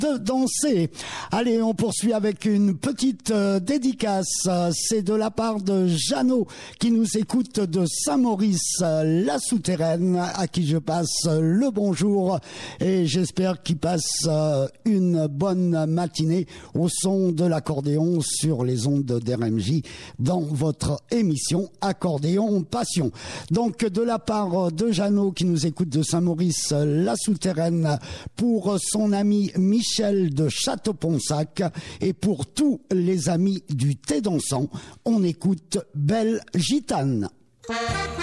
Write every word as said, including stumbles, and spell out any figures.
de danser. Allez, on poursuit avec une petite euh, dédicace. C'est de la part de Jeannot qui nous écoute de Saint-Maurice, euh, la Souterraine, à qui je passe euh, le bonjour et j'espère qu'il passe euh, une bonne matinée au son de l'accordéon sur les ondes d'R M J dans votre émission Accordéon Passion. Donc de la part de Jeannot qui nous écoute de Saint-Maurice, euh, la Souterraine, pour son ami Michel de Château-Ponsac et pour tous les amis du thé dansant, on écoute Belle Gitane.